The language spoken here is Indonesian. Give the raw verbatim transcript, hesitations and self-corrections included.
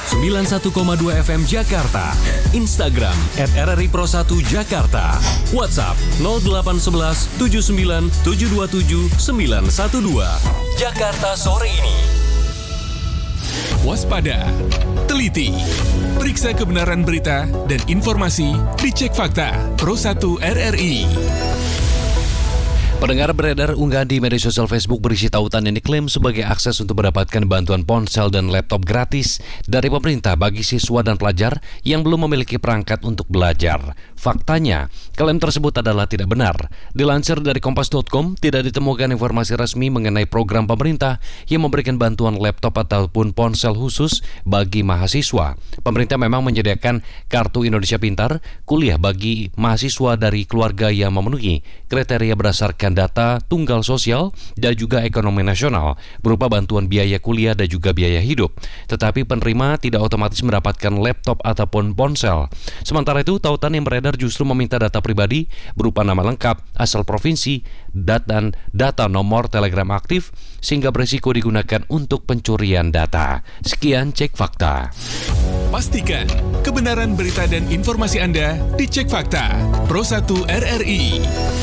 sembilan puluh satu koma dua F M Jakarta, Instagram at R R I Pro satu Jakarta, WhatsApp nol delapan satu satu tujuh sembilan tujuh dua tujuh sembilan satu dua. Jakarta sore ini. Waspada, teliti, periksa kebenaran berita dan informasi, dicek fakta. Pro satu R R I. Pendengar, beredar unggahan di media sosial Facebook berisi tautan yang diklaim sebagai akses untuk mendapatkan bantuan ponsel dan laptop gratis dari pemerintah bagi siswa dan pelajar yang belum memiliki perangkat untuk belajar. Faktanya, klaim tersebut adalah tidak benar. Dilansir dari kompas titik com, tidak ditemukan informasi resmi mengenai program pemerintah yang memberikan bantuan laptop ataupun ponsel khusus bagi mahasiswa. Pemerintah memang menyediakan Kartu Indonesia Pintar, kuliah bagi mahasiswa dari keluarga yang memenuhi kriteria berdasarkan data tunggal sosial dan juga ekonomi nasional berupa bantuan biaya kuliah dan juga biaya hidup. Tetapi penerima tidak otomatis mendapatkan laptop ataupun ponsel. Sementara itu, tautan yang beredar justru meminta data pribadi berupa nama lengkap, asal provinsi, dan data nomor telegram aktif sehingga berisiko digunakan untuk pencurian data. Sekian Cek Fakta. Pastikan kebenaran berita dan informasi Anda dicek fakta. Pro satu R R I.